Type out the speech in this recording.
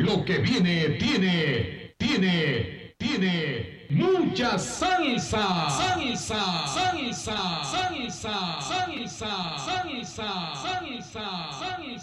lo que viene tiene mucha salsa. Salsa, salsa, salsa, salsa, salsa, salsa, salsa.